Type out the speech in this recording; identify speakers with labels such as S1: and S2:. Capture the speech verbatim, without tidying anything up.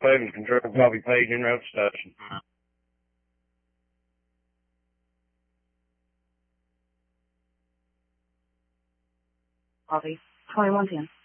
S1: Pavement control copy page en route to station.
S2: Copy. twenty-one ten.